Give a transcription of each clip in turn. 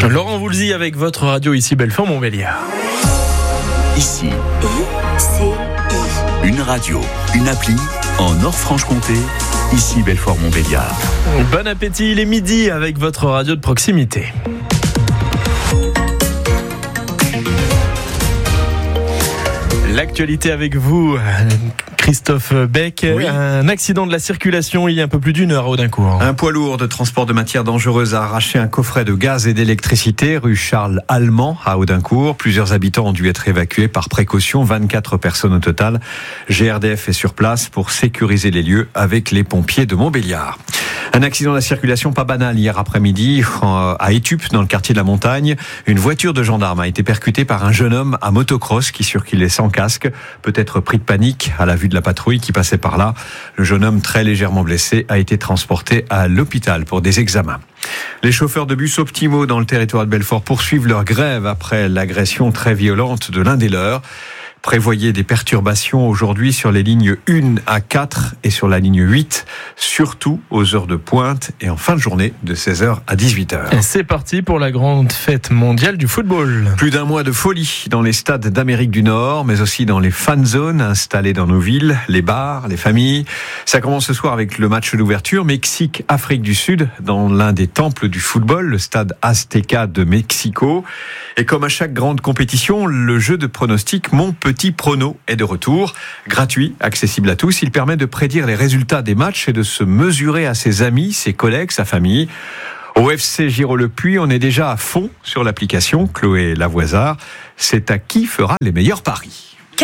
Laurent Voulzy avec votre radio ici Belfort-Montbéliard. Ici, une radio, une appli en Nord-Franche-Comté, ici Belfort-Montbéliard. Bon appétit, il est midi avec votre radio de proximité. L'actualité avec vous, Christophe Beck. Oui. Un accident de la circulation il y a un peu plus d'une heure à Audincourt. Un poids lourd de transport de matières dangereuses a arraché un coffret de gaz et d'électricité rue Charles Allemand à Audincourt. Plusieurs habitants ont dû être évacués par précaution, 24 personnes au total. GRDF est sur place pour sécuriser les lieux avec les pompiers de Montbéliard. Un accident de la circulation pas banal hier après-midi à Étup, dans le quartier de la Montagne. Une voiture de gendarme a été percutée par un jeune homme à motocross qui circulait sans casque, peut-être pris de panique à la vue de la patrouille qui passait par là. Le jeune homme, très légèrement blessé, a été transporté à l'hôpital pour des examens. Les chauffeurs de bus Optimo dans le territoire de Belfort poursuivent leur grève après l'agression très violente de l'un des leurs. Prévoyez des perturbations aujourd'hui sur les lignes 1 à 4 et sur la ligne 8, surtout aux heures de pointe et en fin de journée de 16h à 18h. Et c'est parti pour la grande fête mondiale du football. Plus d'un mois de folie dans les stades d'Amérique du Nord, mais aussi dans les fan zones installées dans nos villes, les bars, les familles. Ça commence ce soir avec le match d'ouverture Mexique-Afrique du Sud dans l'un des temples du football, le stade Azteca de Mexico. Et comme à chaque grande compétition, le jeu de pronostic Mon Petit Prono est de retour. Gratuit, accessible à tous. Il permet de prédire les résultats des matchs et de se mesurer à ses amis, ses collègues, sa famille. Au FC Giraud-le-Puy, on est déjà à fond sur l'application. Chloé Lavoisard, c'est à qui fera les meilleurs paris.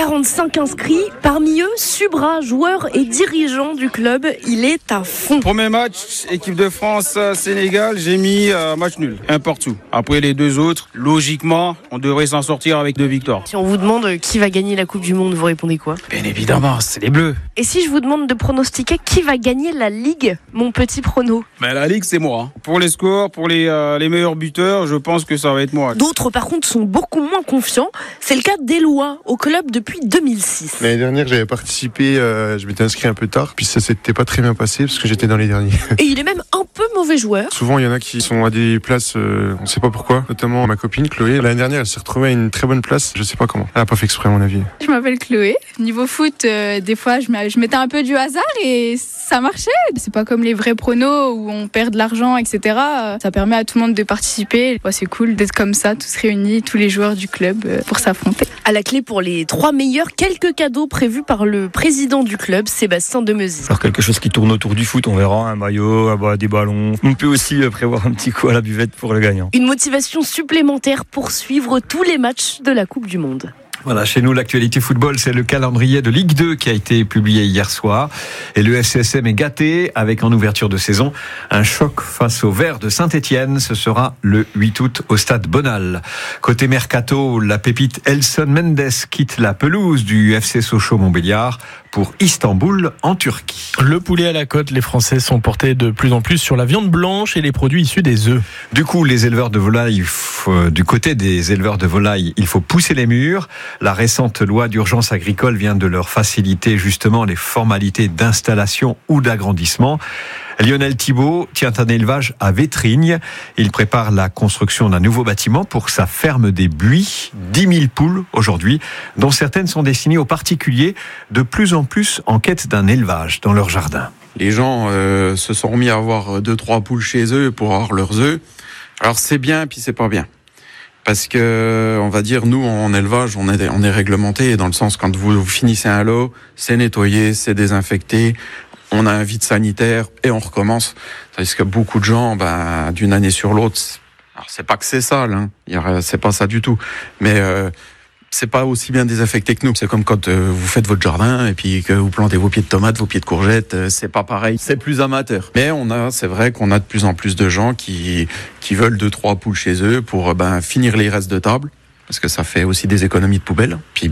45 inscrits, parmi eux, Subra, joueur et dirigeant du club, il est à fond. Premier match, équipe de France, Sénégal, j'ai mis match nul, un partout. Après les deux autres, logiquement, on devrait s'en sortir avec 2 victoires. Si on vous demande qui va gagner la Coupe du Monde, vous répondez quoi ? Bien évidemment, c'est les Bleus. Et si je vous demande de pronostiquer qui va gagner la Ligue, mon petit prono ? Mais la Ligue, c'est moi. Pour les scores, pour les meilleurs buteurs, je pense que ça va être moi. D'autres, par contre, sont beaucoup moins confiants. C'est le cas d'Éloi, au club depuis 2006. L'année dernière, j'avais participé, je m'étais inscrit un peu tard, puis ça s'était pas très bien passé parce que j'étais dans les derniers. Et il est même un peu mauvais joueur. Souvent, il y en a qui sont à des places, on sait pas pourquoi, notamment ma copine Chloé. L'année dernière, elle s'est retrouvée à une très bonne place, je sais pas comment. Elle a pas fait exprès, à mon avis. Je m'appelle Chloé. Niveau foot, des fois, je mettais un peu du hasard et ça marchait. C'est pas comme les vrais pronos où on perd de l'argent, etc. Ça permet à tout le monde de participer. Ouais, c'est cool d'être comme ça, tous réunis, tous les joueurs du club pour s'affronter. À la clé pour les 3 meilleurs, quelques cadeaux prévus par le président du club, Sébastien Demeuzy. Alors quelque chose qui tourne autour du foot, on verra, un maillot, des ballons. On peut aussi prévoir un petit coup à la buvette pour le gagnant. Une motivation supplémentaire pour suivre tous les matchs de la Coupe du Monde. Voilà, chez nous, l'actualité football, c'est le calendrier de Ligue 2 qui a été publié hier soir. Et le FCSM est gâté avec, en ouverture de saison, un choc face au Verts de Saint-Étienne. Ce sera le 8 août au stade Bonal. Côté mercato, la pépite Elson Mendes quitte la pelouse du FC Sochaux-Montbéliard pour Istanbul, en Turquie. Le poulet à la côte, les Français sont portés de plus en plus sur la viande blanche et les produits issus des œufs. Du coup, les éleveurs de volailles, du côté des éleveurs de volailles, il faut pousser les murs. La récente loi d'urgence agricole vient de leur faciliter justement les formalités d'installation ou d'agrandissement. Lionel Thibault tient un élevage à Vétrigne. Il prépare la construction d'un nouveau bâtiment pour sa ferme des Buis. 10 000 poules aujourd'hui, dont certaines sont destinées aux particuliers, de plus en plus en quête d'un élevage dans leur jardin. Les gens se sont remis à avoir 2-3 poules chez eux pour avoir leurs œufs. Alors c'est bien, puis c'est pas bien. Parce que, on va dire, nous, en élevage, on est réglementé, dans le sens, quand vous finissez un lot, c'est nettoyé, c'est désinfecté, on a un vide sanitaire, et on recommence. Parce que beaucoup de gens, d'une année sur l'autre, alors c'est pas que c'est sale, hein, c'est pas ça du tout, mais c'est pas aussi bien désaffecté que nous. C'est comme quand vous faites votre jardin, et puis que vous plantez vos pieds de tomates, vos pieds de courgettes, c'est pas pareil, c'est plus amateur. Mais c'est vrai qu'on a de plus en plus de gens qui veulent 2-3 poules chez eux pour finir les restes de table, parce que ça fait aussi des économies de poubelle. Puis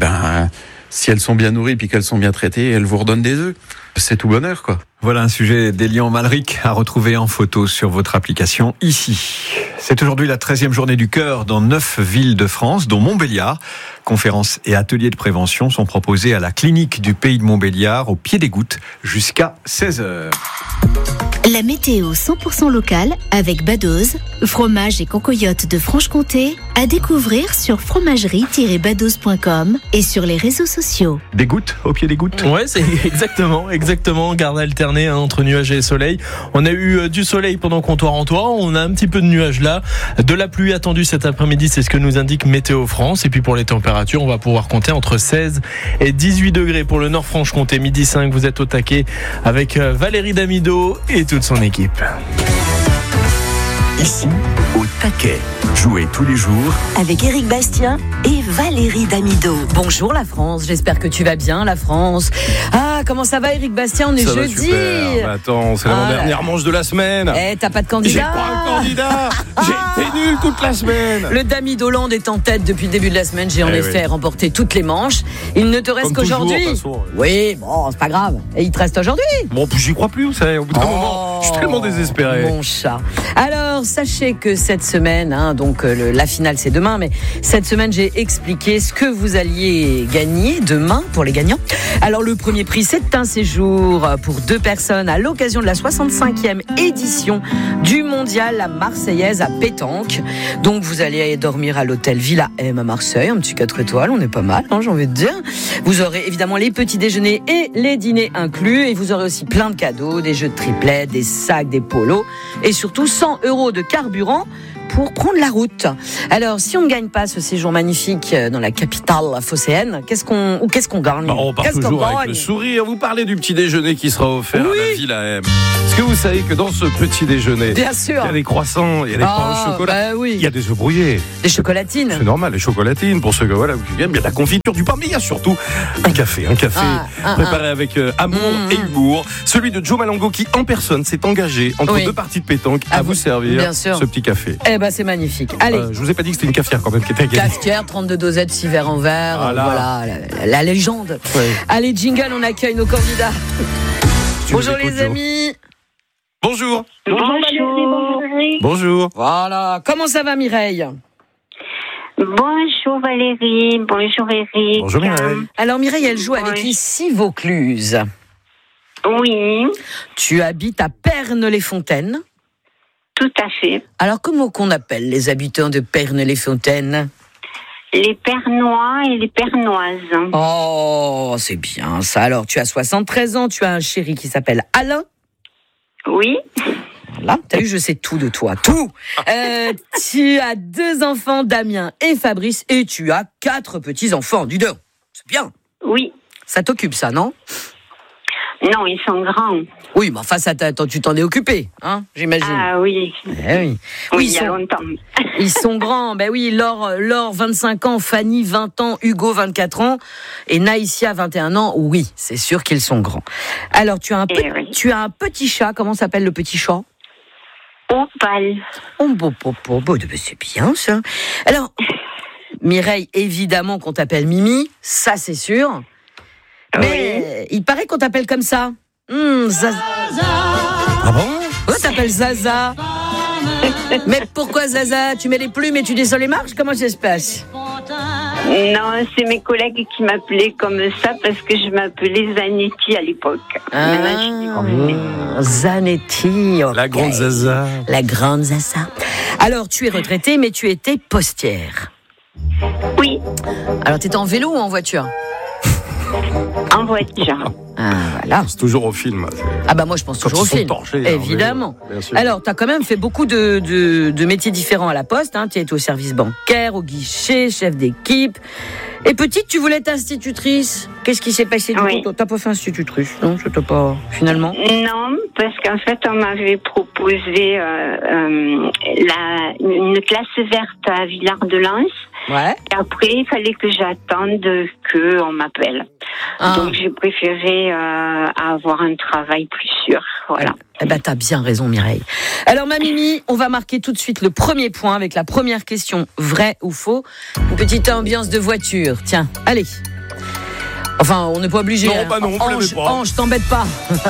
si elles sont bien nourries puis qu'elles sont bien traitées, elles vous redonnent des œufs. C'est tout bonheur, quoi. Voilà un sujet d'Elian Malric à retrouver en photo sur votre application ici. C'est aujourd'hui la 13e journée du cœur dans 9 villes de France, dont Montbéliard. Conférences et ateliers de prévention sont proposés à la clinique du Pays de Montbéliard, au pied des Gouttes, jusqu'à 16h. La météo 100% locale avec Badoz, fromage et concoyote de Franche-Comté, à découvrir sur fromagerie-badoz.com et sur les réseaux sociaux. Des gouttes au pied des gouttes. Ouais, c'est exactement. Garde alternée entre nuages et soleil. On a eu du soleil pendant comptoir en toit. On a un petit peu de nuages là. De la pluie attendue cet après-midi, c'est ce que nous indique Météo France. Et puis pour les températures, on va pouvoir compter entre 16 et 18 degrés pour le Nord-Franche-Comté. Midi 5, vous êtes au taquet avec Valérie Damido et toute son équipe. Ici, au taquet. Jouez tous les jours avec Éric Bastien et Valérie Damido. Bonjour la France, j'espère que tu vas bien la France. Ah, comment ça va Éric Bastien? On est ça jeudi. Bah attends, c'est la dernière manche de la semaine. T'as pas de candidat? J'ai pas un candidat. J'ai été nul toute la semaine. Le Damido Land est en tête depuis le début de la semaine. J'ai en effet remporté toutes les manches. Il ne te reste qu'aujourd'hui. Oui, bon, c'est pas grave. Et il te reste aujourd'hui. Bon, j'y crois plus, vous savez, au bout d'un moment. Je suis tellement désespéré. Mon chat. Alors, sachez que cette semaine, donc la finale c'est demain, mais cette semaine j'ai expliqué ce que vous alliez gagner demain pour les gagnants. Alors le premier prix c'est un séjour pour 2 personnes à l'occasion de la 65e édition du Mondial La Marseillaise à Pétanque. Donc vous allez dormir à l'hôtel Villa M à Marseille, un petit 4 étoiles, on est pas mal, j'ai envie de dire. Vous aurez évidemment les petits déjeuners et les dîners inclus, et vous aurez aussi plein de cadeaux, des jeux de triplet, des sacs, des polos, et surtout 100 € de carburant pour prendre la route. Alors, si on ne gagne pas ce séjour magnifique dans la capitale phocéenne, qu'est-ce qu'on gagne? On part toujours avec le sourire. Vous parlez du petit déjeuner qui sera offert à la Villa M. Est-ce que vous savez que dans ce petit déjeuner, bien sûr, il y a des croissants, il y a des pains au chocolat, il y a des œufs brouillés, des chocolatines. C'est normal, les chocolatines pour ceux qui aiment bien la confiture, du pain, mais il y a surtout un café préparé avec amour et humour. Celui de Joe Malango qui en personne s'est engagé entre 2 parties de pétanque à vous servir ce petit café. C'est magnifique. Allez. Je vous ai pas dit que c'était une cafetière quand même qui était à gagner. Cafetière, 32 dosettes, 6 verres en verre. Voilà, la légende. Ouais. Allez, jingle, on accueille nos candidats. Bonjour les amis. Bonjour. Bonjour. Bonjour. Voilà. Comment ça va Mireille? Bonjour Valérie. Bonjour Eric. Bonjour Mireille. Alors Mireille, elle joue avec ici Vaucluse. Oui. Tu habites à Pernes-les-Fontaines. Tout à fait. Alors, comment qu'on appelle les habitants de Pernes-les-Fontaines? Les Pernois et les Pernoises. Oh, c'est bien ça. Alors, tu as 73 ans, tu as un chéri qui s'appelle Alain. Oui. Voilà, t'as vu, je sais tout de toi, tout. Tu as 2 enfants, Damien et Fabrice, et tu as 4 petits-enfants. Dis donc, c'est bien. Oui. Ça t'occupe, ça, non? Non, ils sont grands. Oui, mais enfin, tu t'en es occupé, hein, j'imagine. Ah oui. Oui, il y a longtemps. Ils sont grands, oui, Laure 25 ans, Fanny 20 ans, Hugo 24 ans, et Naïsia 21 ans, oui, c'est sûr qu'ils sont grands. Alors, tu as un petit chat, comment s'appelle le petit chat? Opal. C'est bien ça. Alors, Mireille, évidemment qu'on t'appelle Mimi, ça c'est sûr. Mais il paraît qu'on t'appelle comme ça. Zaza. Ah bon? Oh, t'appelles Zaza. Mais pourquoi Zaza? Tu mets les plumes et tu descends les marches? Comment ça se passe? Non, c'est mes collègues qui m'appelaient comme ça parce que je m'appelais Zanetti à l'époque. Zanetti. Okay. La grande Zaza. La grande Zaza. Alors, tu es retraitée, mais tu étais postière. Oui. Alors, t'étais en vélo ou en voiture? En voiture. Ah, voilà. C'est toujours au film. Ah bah moi je pense toujours au film, évidemment. Alors t'as quand même fait beaucoup de métiers différents à la Poste, hein. Tu as été au service bancaire, au guichet, chef d'équipe. Et petite, tu voulais être institutrice. Qu'est-ce qui s'est passé du coup? T'as pas fait institutrice, non? Ça t'a pas finalement? Non, parce qu'en fait on m'avait proposé une classe verte à Villard-de-Lans. Ouais. Et après, il fallait que j'attende qu'on m'appelle. Donc, j'ai préféré avoir un travail plus sûr. Voilà. Eh ben, t'as bien raison, Mireille. Alors, ma Mimi, on va marquer tout de suite le premier point avec la première question, vrai ou faux. Une petite ambiance de voiture. Tiens, allez. Enfin, on n'est pas obligé. Non, bah non, Ange, t'embête pas.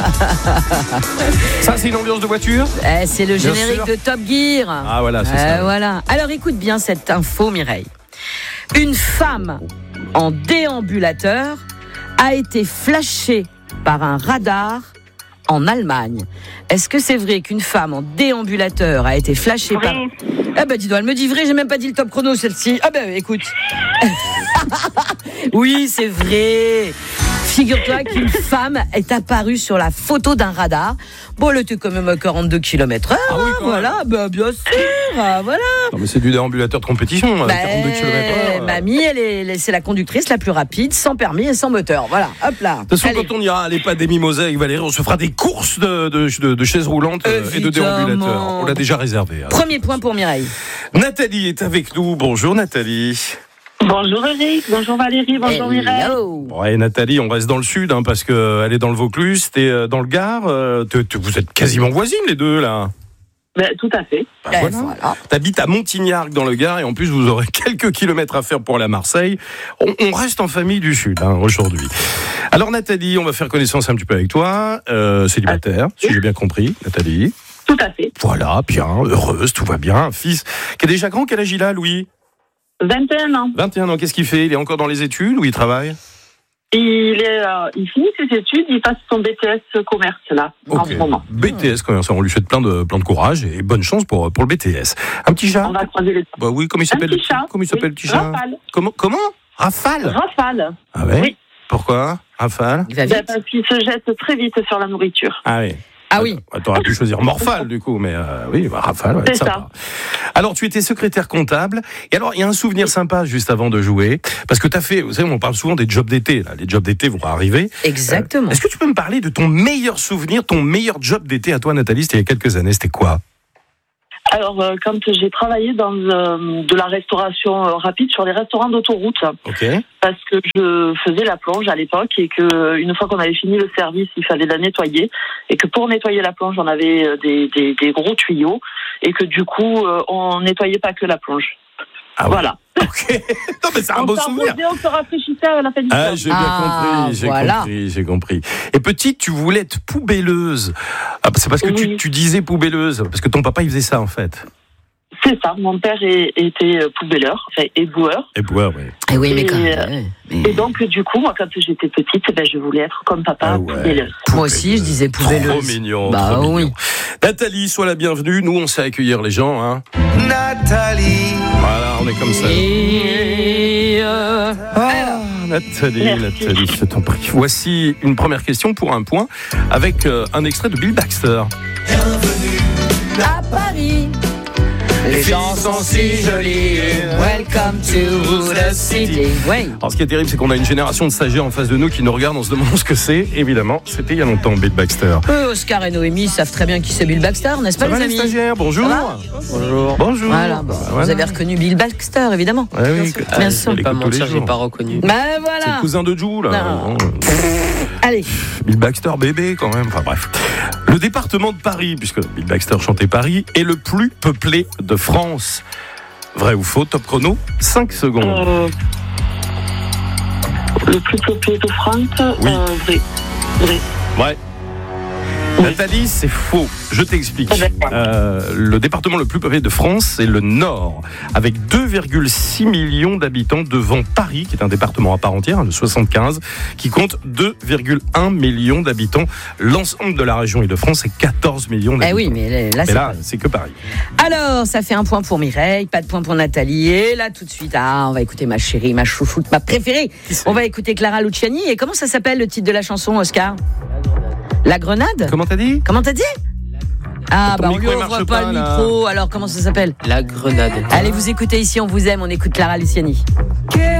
Ça, c'est une ambiance de voiture? C'est le générique de Top Gear. Ah, voilà, c'est ça. Voilà. Alors, écoute bien cette info, Mireille. Une femme en déambulateur a été flashée par un radar en Allemagne. Est-ce que c'est vrai qu'une femme en déambulateur a été flashée par... Ah bah dis donc, elle me dit vrai, j'ai même pas dit le top chrono celle-ci. Ah bah écoute. Oui, c'est vrai. Figure-toi qu'une femme est apparue sur la photo d'un radar. Bon, elle était quand même à 42 km/h. Ah oui, voilà, bah, bien sûr. Voilà. Non, mais c'est du déambulateur de compétition, 42 km/h. Mamie, c'est la conductrice la plus rapide, sans permis et sans moteur. Voilà, hop là. De toute façon, quand on ira à l'EHPAD des Mimosas avec Valérie, on se fera des courses de chaises roulantes et de déambulateurs. On l'a déjà réservé. Alors. Premier point pour Mireille. Nathalie est avec nous. Bonjour Nathalie. Bonjour Eric, bonjour Valérie, bonjour Mireille. Ouais, Nathalie, on reste dans le sud parce qu'elle est dans le Vaucluse, t'es dans le Gard. Vous êtes quasiment voisines les deux là. Tout à fait. Voilà. T'habites à Montignac dans le Gard et en plus vous aurez quelques kilomètres à faire pour aller à Marseille. On reste en famille du sud aujourd'hui. Alors Nathalie, on va faire connaissance un petit peu avec toi. Célibataire, si j'ai bien compris, Nathalie. Tout à fait. Voilà, bien, heureuse, tout va bien. Un fils qui est déjà grand, quel âge il a, Louis ? 21 ans. 21 ans, qu'est-ce qu'il fait ? Il est encore dans les études ou il travaille ? Il finit ses études, il passe son BTS commerce là, en ce moment. BTS commerce, on lui souhaite plein de courage et bonne chance pour le BTS. Un petit chat ? On va croiser les... Bah oui, comment il s'appelle ? Comment il s'appelle le petit chat ? Rafale. Comment ? Rafale ? Rafale. Ah ouais ? Oui. Pourquoi Rafale ? Parce qu'il se jette très vite sur la nourriture. Ah oui. Ah oui. T'aurais pu choisir Morphale du coup, mais oui, Rafale. Ouais, c'est ça. Alors tu étais secrétaire comptable. Et alors il y a un souvenir sympa juste avant de jouer, parce que t'as fait, vous savez, on parle souvent des jobs d'été. Là, les jobs d'été vont arriver. Exactement. Est-ce que tu peux me parler de ton meilleur souvenir, ton meilleur job d'été à toi, Nathalie, c'était il y a quelques années, c'était quoi ? Alors, quand j'ai travaillé dans de la restauration rapide sur les restaurants d'autoroute, parce que je faisais la plonge à l'époque et que une fois qu'on avait fini le service, il fallait la nettoyer et que pour nettoyer la plonge, on avait des gros tuyaux et que du coup, on nettoyait pas que la plonge. Ah voilà. Ok. Non mais c'est un beau souvenir. On se rafraîchissait à la fin du temps. J'ai bien compris, j'ai compris. Et petite, tu voulais être poubelleuse. C'est parce que tu disais poubelleuse, parce que ton papa il faisait ça en fait. C'est ça, mon père était poubelleur, éboueur. Éboueur, oui. Et oui, mais quand même. Et donc, du coup, moi, quand j'étais petite, je voulais être comme papa, poubelleuse. Moi aussi, je disais poubelleuse. Trop mignon, bah trop oui. mignon. Nathalie, sois la bienvenue. Nous, on sait accueillir les gens, hein. Nathalie. Voilà, on est comme ça. Nathalie, je t'en prie. Voici une première question pour un point avec un extrait de Bill Baxter. Bienvenue à Paris. Les gens sont si jolis. Welcome to the city. Oui. Alors, ce qui est terrible, c'est qu'on a une génération de stagiaires en face de nous qui nous regardent en se demandant ce que c'est. Évidemment, c'était il y a longtemps, Bill Baxter. Oscar et Noémie savent très bien qui c'est Bill Baxter, n'est-ce pas, les amis ? Les stagiaires, bonjour. Bonjour. Bonjour. Voilà, vous avez reconnu Bill Baxter, évidemment. Oui, bien sûr. Je vais pas mentir, j'ai pas reconnu. Bah voilà. C'est le cousin de Jou, là. Allez. Bill Baxter, bébé, quand même. Enfin, bref. Le département de Paris, puisque Bill Baxter chantait Paris, est le plus peuplé de France. Vrai ou faux, top chrono, 5 secondes. Le plus peuplé de France, oui. Vrai. Ouais. Nathalie, c'est faux. Je t'explique. Le département le plus peuplé de France, c'est le Nord, avec 2,6 millions d'habitants devant Paris, qui est un département à part entière, le 75, qui compte 2,1 millions d'habitants. L'ensemble de la région Île-de-France, c'est 14 millions d'habitants. Eh oui, mais là, c'est que Paris. Alors, ça fait un point pour Mireille, pas de point pour Nathalie. Et là, tout de suite, on va écouter ma chérie, ma chouchoute, ma préférée. On va écouter Clara Luciani. Et comment ça s'appelle le titre de la chanson, Oscar ? La Grenade ? Comment t'as dit ? On lui ouvre pas le micro, alors comment ça s'appelle ? La Grenade. Allez, vous écoutez ici, on vous aime, on écoute Clara Luciani.